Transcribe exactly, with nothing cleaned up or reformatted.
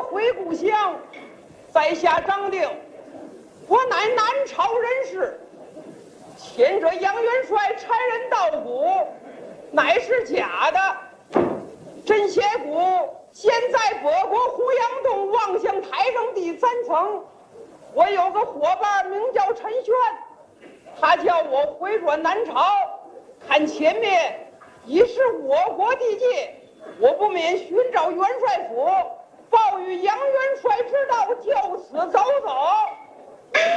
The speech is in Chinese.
回故乡，在下张定，我乃南朝人士。前者杨元帅差人盗骨，乃是假的。真邪骨现在北国胡杨洞望乡台上第三层。我有个伙伴名叫陈轩，他叫我回转南朝，看前面已是我国地界，我不免寻找元帅府，报与杨元帅知道，就此走走。